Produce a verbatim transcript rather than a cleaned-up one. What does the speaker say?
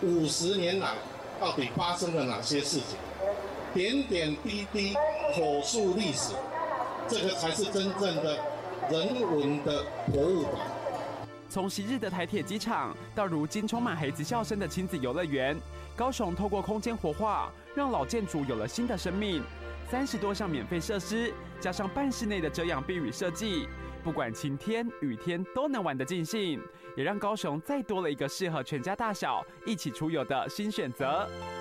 五十年来到底发生了哪些事情，点点滴滴口述历史，这个才是真正的人文的博物馆。 从昔日的台铁机场，到如今充满孩子笑声的亲子游乐园，高雄透过空间活化，让老建筑有了新的生命。三十多项免费设施，加上半室内的遮阳避雨设计，不管晴天雨天都能玩得尽兴，也让高雄再多了一个适合全家大小一起出游的新选择。